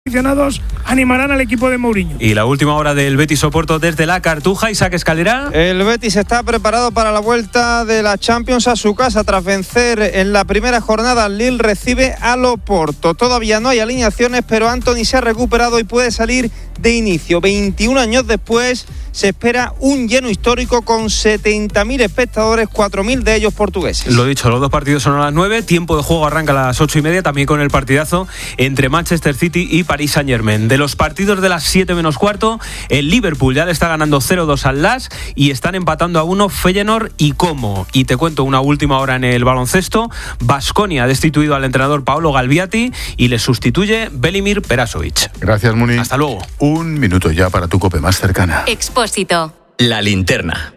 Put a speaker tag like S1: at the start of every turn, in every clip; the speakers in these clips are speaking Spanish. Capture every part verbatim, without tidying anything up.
S1: aficionados animarán al equipo de Mourinho.
S2: Y la última hora del Betis Oporto desde la Cartuja. Isaac Escalera.
S3: El Betis está preparado para la vuelta de la Champions a su casa tras vencer en la primera jornada. Lille recibe al Oporto. Todavía no hay alineaciones, pero Antony se ha recuperado y puede salir de inicio. veintiún años después se espera un lleno histórico con setenta mil espectadores, cuatro mil de ellos portugueses.
S2: Lo dicho, los dos partidos son a las nueve, tiempo de juego arranca a las ocho y media, también con el partidazo entre Manchester City y Paris Saint-Germain. De los partidos de las siete menos cuarto, el Liverpool ya le está ganando cero dos al L A S y están empatando a uno Feyenoord y Como. Y te cuento una última hora en el baloncesto. Baskonia ha destituido al entrenador Paolo Galbiati y le sustituye Velimir Perasovic.
S4: Gracias, Muni.
S2: Hasta luego.
S4: Un minuto ya para tu COPE más cercana.
S5: Expósito.
S6: La linterna.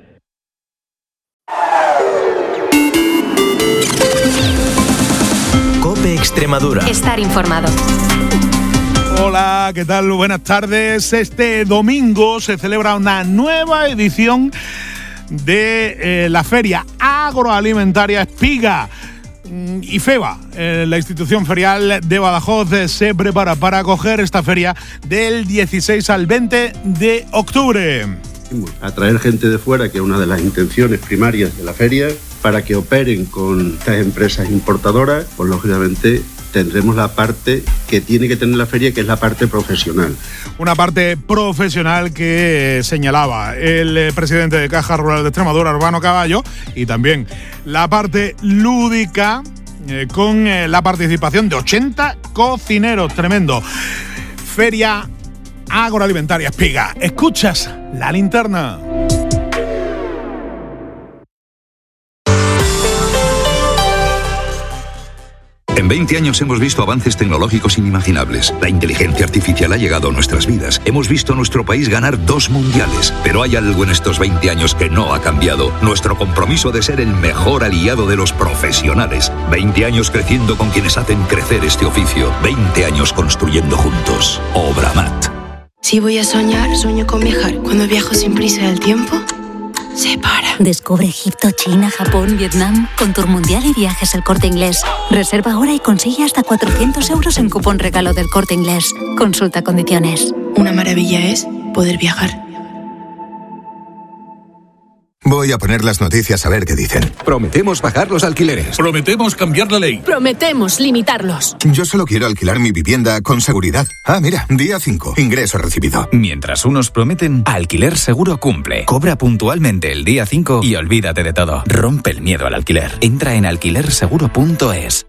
S6: COPE Extremadura.
S5: Estar informado.
S7: Hola, ¿qué tal? Buenas tardes. Este domingo se celebra una nueva edición de eh, la Feria Agroalimentaria Espiga. Y FEBA, eh, la institución ferial de Badajoz, eh, se prepara para acoger esta feria del dieciséis al veinte de octubre.
S8: Atraer gente de fuera, que es una de las intenciones primarias de la feria, para que operen con estas empresas importadoras, pues lógicamente tendremos la parte que tiene que tener la feria, que es la parte profesional.
S7: Una parte profesional que eh, señalaba el eh, presidente de Caja Rural de Extremadura, Urbano Caballo, y también la parte lúdica eh, con eh, la participación de ochenta cocineros. Tremendo. Feria Agroalimentaria Espiga. Escuchas la linterna.
S9: En veinte años hemos visto avances tecnológicos inimaginables. La inteligencia artificial ha llegado a nuestras vidas. Hemos visto a nuestro país ganar dos mundiales. Pero hay algo en estos veinte años que no ha cambiado. Nuestro compromiso de ser el mejor aliado de los profesionales. veinte años creciendo con quienes hacen crecer este oficio. veinte años construyendo juntos. Obramat.
S10: Si voy a soñar, sueño con viajar. Cuando viajo sin prisa del tiempo, se para.
S11: Descubre Egipto, China, Japón, Vietnam con Tour Mundial y Viajes El Corte Inglés. Reserva ahora y consigue hasta cuatrocientos euros en cupón regalo del Corte Inglés. Consulta condiciones.
S10: Una maravilla es poder viajar.
S12: Voy a poner las noticias a ver qué dicen.
S13: Prometemos bajar los alquileres.
S14: Prometemos cambiar la ley.
S15: Prometemos limitarlos.
S12: Yo solo quiero alquilar mi vivienda con seguridad. Ah, mira, día cinco. Ingreso recibido.
S16: Mientras unos prometen, Alquiler Seguro cumple. Cobra puntualmente el día cinco y olvídate de todo. Rompe el miedo al alquiler. Entra en alquiler seguro punto es.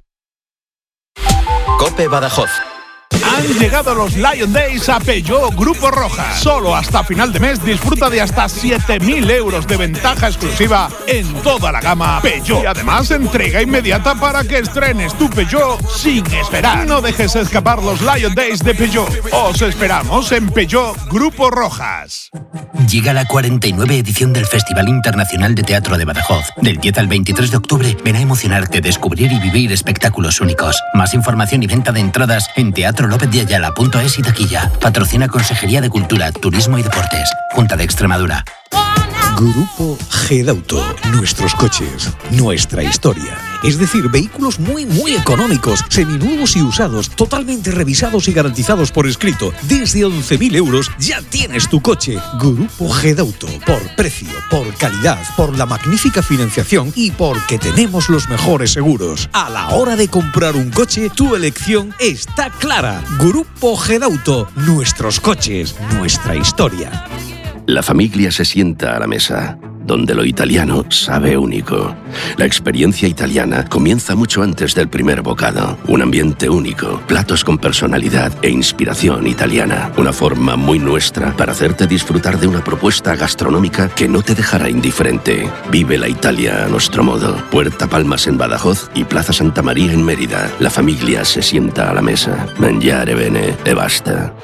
S6: COPE Badajoz.
S7: Han llegado los Lion Days a Peugeot Grupo Rojas. Solo hasta final de mes disfruta de hasta siete mil euros de ventaja exclusiva en toda la gama Peugeot. Y además entrega inmediata para que estrenes tu Peugeot sin esperar. No dejes escapar los Lion Days de Peugeot. Os esperamos en Peugeot Grupo Rojas.
S17: Llega la cuarenta y nueve edición del Festival Internacional de Teatro de Badajoz. Del diez al veintitrés de octubre ven a emocionarte, descubrir y vivir espectáculos únicos. Más información y venta de entradas en teatro lópez de ayala punto es y taquilla. Patrocina Consejería de Cultura, Turismo y Deportes. Junta de Extremadura.
S18: Grupo Gedauto. Nuestros coches, nuestra historia. Es decir, vehículos muy, muy económicos, seminuevos y usados, totalmente revisados y garantizados por escrito. Desde once mil euros ya tienes tu coche. Grupo Gedauto. Por precio, por calidad, por la magnífica financiación y porque tenemos los mejores seguros. A la hora de comprar un coche, tu elección está clara. Grupo Gedauto. Nuestros coches, nuestra historia.
S19: La familia se sienta a la mesa, donde lo italiano sabe único. La experiencia italiana comienza mucho antes del primer bocado. Un ambiente único, platos con personalidad e inspiración italiana. Una forma muy nuestra para hacerte disfrutar de una propuesta gastronómica que no te dejará indiferente. Vive la Italia a nuestro modo. Puerta Palmas en Badajoz y Plaza Santa María en Mérida. La familia se sienta a la mesa. Mangiare bene e basta.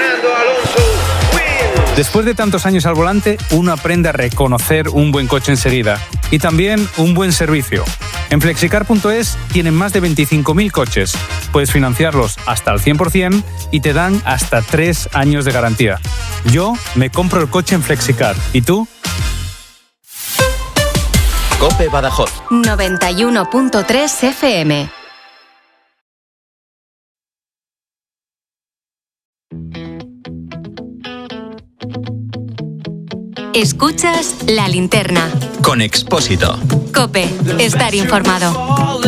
S20: Después de tantos años al volante, uno aprende a reconocer un buen coche enseguida y también un buen servicio. En flexicar punto es tienen más de veinticinco mil coches. Puedes financiarlos hasta el cien por ciento y te dan hasta tres años de garantía. Yo me compro el coche en Flexicar. ¿Y tú?
S6: COPE Badajoz.
S5: noventa y uno punto tres F M. Escuchas La Linterna.
S6: Con Expósito.
S5: COPE. Estar informado.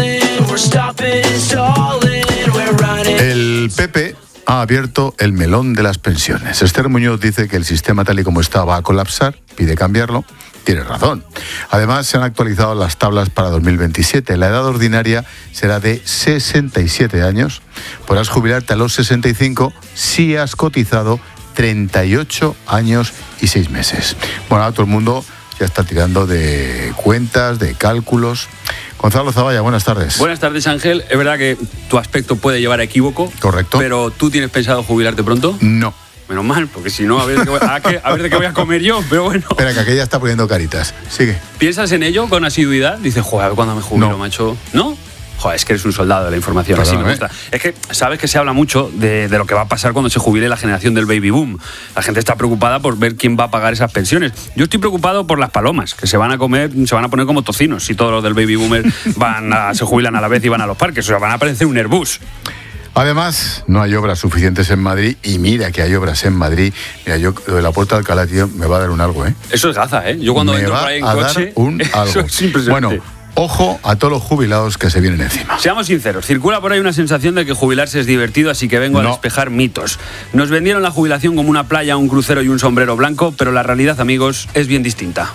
S4: El P P ha abierto el melón de las pensiones. Esther Muñoz dice que el sistema tal y como está va a colapsar, pide cambiarlo. Tiene razón. Además, se han actualizado las tablas para dos mil veintisiete. La edad ordinaria será de sesenta y siete años. Podrás jubilarte a los sesenta y cinco si has cotizado treinta y ocho años y seis meses. Bueno, ahora todo el mundo ya está tirando de cuentas, de cálculos. Gonzalo Zavalla, buenas tardes.
S14: Buenas tardes, Ángel. Es verdad que tu aspecto puede llevar a equívoco.
S4: Correcto.
S14: Pero ¿tú tienes pensado jubilarte pronto?
S4: No.
S14: Menos mal, porque si no, a ver, de qué voy, a, qué, a ver de qué voy a comer yo, pero bueno.
S4: Espera, que aquella está poniendo caritas. Sigue.
S14: ¿Piensas en ello con asiduidad? Dices, joder, a ver cuándo me jubilo,
S4: no.
S14: macho. ¿No? Joder, es que eres un soldado de la información,
S4: Perdón,
S14: así me gusta. ¿eh? Es que sabes que se habla mucho de, de lo que va a pasar cuando se jubile la generación del baby boom. La gente está preocupada por ver quién va a pagar esas pensiones. Yo estoy preocupado por las palomas, que se van a comer, se van a poner como tocinos si todos los del baby boomer van a, se jubilan a la vez y van a los parques. O sea, van a parecer un Airbus.
S4: Además, no hay obras suficientes en Madrid y mira que hay obras en Madrid. Mira, yo de la Puerta de Alcalá, tío, me va a dar un algo, ¿eh?
S14: Eso es gaza, ¿eh? Yo cuando
S4: me
S14: entro
S4: va
S14: por ahí en
S4: a
S14: coche,
S4: dar un algo.
S14: Eso es impresionante.
S4: Bueno, ojo a todos los jubilados que se vienen encima.
S14: Seamos sinceros, circula por ahí una sensación de que jubilarse es divertido, así que vengo
S4: no.
S14: a despejar mitos. Nos vendieron la jubilación como una playa, un crucero y un sombrero blanco, pero la realidad, amigos, es bien distinta.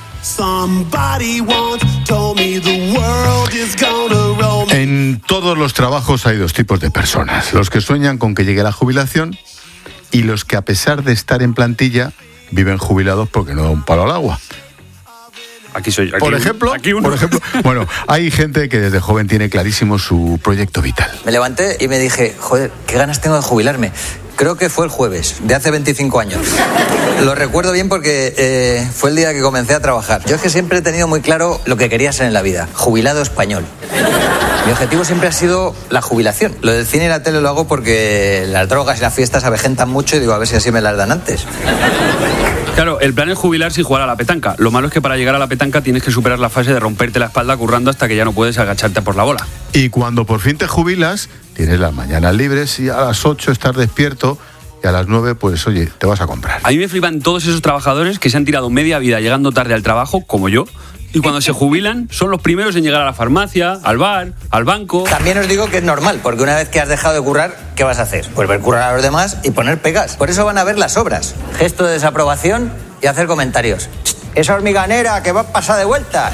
S4: En todos los trabajos hay dos tipos de personas. Los que sueñan con que llegue la jubilación y los que, a pesar de estar en plantilla, viven jubilados porque no da un palo al agua.
S14: Aquí soy aquí
S4: por
S14: uno,
S4: ejemplo,
S14: aquí uno.
S4: por ejemplo, bueno, hay gente que desde joven tiene clarísimo su proyecto vital.
S21: Me levanté y me dije, joder, qué ganas tengo de jubilarme. Creo que fue el jueves, de hace veinticinco años. Lo recuerdo bien porque eh, fue el día que comencé a trabajar. Yo es que siempre he tenido muy claro lo que quería ser en la vida, jubilado español. Mi objetivo siempre ha sido la jubilación. Lo del cine y la tele lo hago porque las drogas y las fiestas avejentan mucho y digo, a ver si así me las dan antes.
S14: Claro, el plan es jubilarse y jugar a la petanca. Lo malo es que para llegar a la petanca tienes que superar la fase de romperte la espalda currando hasta que ya no puedes agacharte por la bola.
S4: Y cuando por fin te jubilas, tienes las mañanas libres y a las ocho estás despierto y a las nueve, pues oye, te vas a comprar.
S14: A mí me flipan todos esos trabajadores que se han tirado media vida llegando tarde al trabajo, como yo, y cuando se jubilan son los primeros en llegar a la farmacia, al bar, al banco.
S21: También os digo que es normal, porque una vez que has dejado de currar, ¿qué vas a hacer? Pues ver currar a los demás y poner pegas. Por eso van a ver las obras. Gesto de desaprobación y hacer comentarios. Esa hormiganera que va a pasar de vueltas.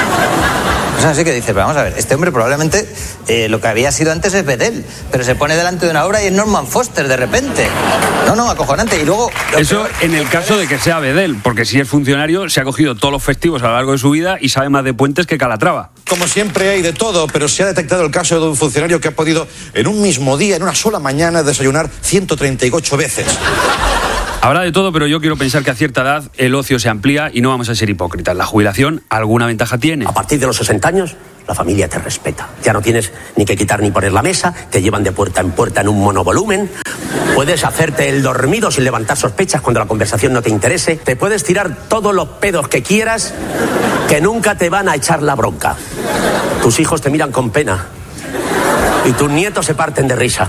S21: Pues así que dices, vamos a ver, este hombre probablemente eh, lo que había sido antes es Bedel, pero se pone delante de una obra y es Norman Foster de repente. No, no, acojonante. Y luego...
S14: Eso en el caso de que sea Bedel, porque si es funcionario se ha cogido todos los festivos a lo largo de su vida y sabe más de puentes que Calatrava.
S22: Como siempre hay de todo, pero se ha detectado el caso de un funcionario que ha podido en un mismo día, en una sola mañana, desayunar ciento treinta y ocho veces.
S14: Habrá de todo, pero yo quiero pensar que a cierta edad el ocio se amplía y no vamos a ser hipócritas. La jubilación alguna ventaja tiene.
S23: A partir de los sesenta años, la familia te respeta. Ya no tienes ni que quitar ni poner la mesa, te llevan de puerta en puerta en un monovolumen. Puedes hacerte el dormido sin levantar sospechas cuando la conversación no te interese. Te puedes tirar todos los pedos que quieras, que nunca te van a echar la bronca. Tus hijos te miran con pena y tus nietos se parten de risa.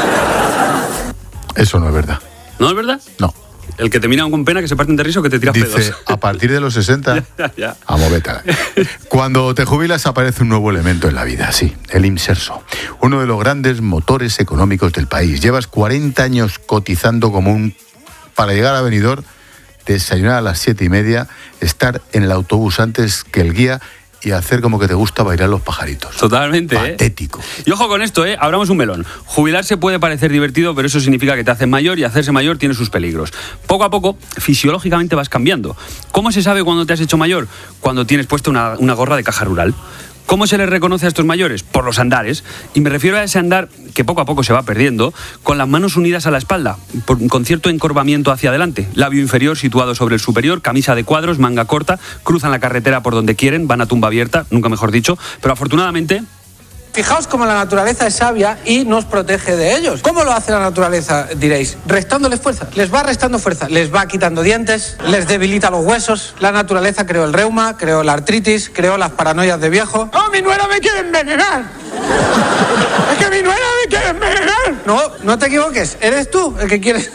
S4: Eso no es verdad.
S14: ¿No es verdad?
S4: No.
S14: El que te miran con pena, que se parten de risa o que te tiras
S4: Dice,
S14: pedos.
S4: a partir de los sesenta,
S14: ya, ya, ya.
S4: a moveta. Cuando te jubilas aparece un nuevo elemento en la vida, sí, el inserso. Uno de los grandes motores económicos del país. Llevas cuarenta años cotizando como un... para llegar a Benidorm, desayunar a las siete y media, estar en el autobús antes que el guía y hacer como que te gusta bailar los pajaritos.
S14: Totalmente,
S4: Patético.
S14: ¿eh? Y ojo con esto, ¿eh? Abramos un melón. Jubilarse puede parecer divertido, pero eso significa que te haces mayor y hacerse mayor tiene sus peligros. Poco a poco, fisiológicamente vas cambiando. ¿Cómo se sabe cuando te has hecho mayor? Cuando tienes puesta una, una gorra de caja rural. ¿Cómo se les reconoce a estos mayores? Por los andares. Y me refiero a ese andar que poco a poco se va perdiendo, con las manos unidas a la espalda, por, con cierto encorvamiento hacia adelante. Labio inferior situado sobre el superior, camisa de cuadros, manga corta, cruzan la carretera por donde quieren, van a tumba abierta, nunca mejor dicho, pero afortunadamente...
S24: Fijaos cómo la naturaleza es sabia y nos protege de ellos. ¿Cómo lo hace la naturaleza, diréis? Restándoles fuerza. Les va restando fuerza. Les va quitando dientes, les debilita los huesos. La naturaleza creó el reuma, creó la artritis, creó las paranoias de viejo. ¡Oh, mi nuera me quiere envenenar! ¡Es que mi nuera me quiere envenenar! No, no te equivoques. Eres tú el que quieres